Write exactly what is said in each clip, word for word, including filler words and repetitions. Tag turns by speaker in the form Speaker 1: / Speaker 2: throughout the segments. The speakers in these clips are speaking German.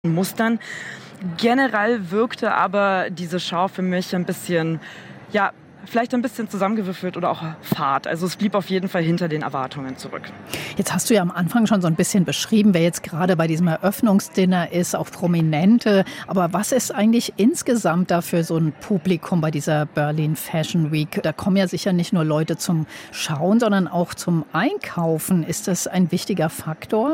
Speaker 1: Mustern. Generell wirkte aber diese Schau für mich ein bisschen, ja, vielleicht ein bisschen zusammengewürfelt oder auch fad. Also es blieb auf jeden Fall hinter den Erwartungen zurück.
Speaker 2: Jetzt hast du ja am Anfang schon so ein bisschen beschrieben, wer jetzt gerade bei diesem Eröffnungsdinner ist, auch Prominente. Aber was ist eigentlich insgesamt da für so ein Publikum bei dieser Berlin Fashion Week? Da kommen ja sicher nicht nur Leute zum Schauen, sondern auch zum Einkaufen. Ist das ein wichtiger Faktor?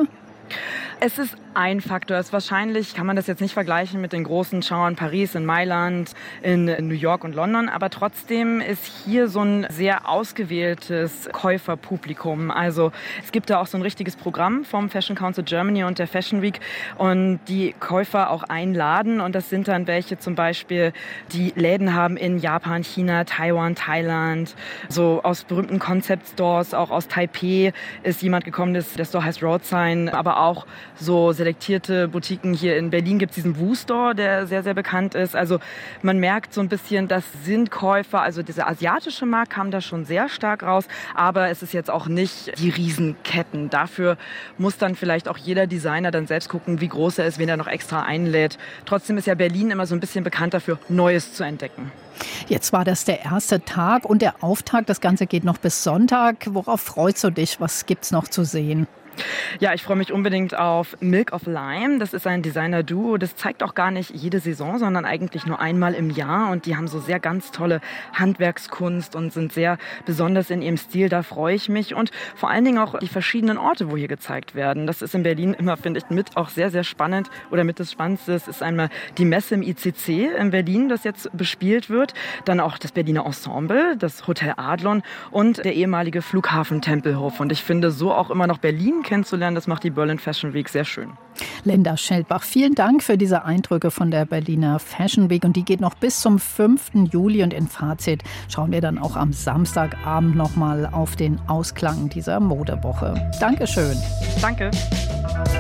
Speaker 1: Es ist ein Faktor. Es ist wahrscheinlich, kann man das jetzt nicht vergleichen mit den großen Schauern Paris, in Mailand, in New York und London, aber trotzdem ist hier so ein sehr ausgewähltes Käuferpublikum. Also es gibt da auch so ein richtiges Programm vom Fashion Council Germany und der Fashion Week und die Käufer auch einladen und das sind dann welche zum Beispiel, die Läden haben in Japan, China, Taiwan, Thailand, so aus berühmten Concept Stores, auch aus Taipei ist jemand gekommen, der Store heißt Roadsign, aber auch so selektierte Boutiquen. Hier in Berlin gibt es diesen Wu-Store, der sehr, sehr bekannt ist. Also man merkt so ein bisschen, das sind Käufer. Also dieser asiatische Markt kam da schon sehr stark raus. Aber es ist jetzt auch nicht die Riesenketten. Dafür muss dann vielleicht auch jeder Designer dann selbst gucken, wie groß er ist, wen er noch extra einlädt. Trotzdem ist ja Berlin immer so ein bisschen bekannt dafür, Neues zu entdecken.
Speaker 2: Jetzt war das der erste Tag und der Auftakt. Das Ganze geht noch bis Sonntag. Worauf freust du dich? Was gibt's noch zu sehen?
Speaker 1: Ja, ich freue mich unbedingt auf Milk of Lime. Das ist ein Designer-Duo. Das zeigt auch gar nicht jede Saison, sondern eigentlich nur einmal im Jahr. Und die haben so sehr ganz tolle Handwerkskunst und sind sehr besonders in ihrem Stil. Da freue ich mich. Und vor allen Dingen auch die verschiedenen Orte, wo hier gezeigt werden. Das ist in Berlin immer, finde ich, mit auch sehr, sehr spannend. Oder mit das Spannendste ist einmal die Messe im I C C in Berlin, das jetzt bespielt wird. Dann auch das Berliner Ensemble, das Hotel Adlon und der ehemalige Flughafen Tempelhof. Und ich finde, so auch immer noch Berlin kennenzulernen, das macht die Berlin Fashion Week sehr schön.
Speaker 2: Linda Scheldbach, vielen Dank für diese Eindrücke von der Berliner Fashion Week und die geht noch bis zum fünften Juli und in Fazit schauen wir dann auch am Samstagabend nochmal auf den Ausklang dieser Modewoche. Dankeschön.
Speaker 1: Danke.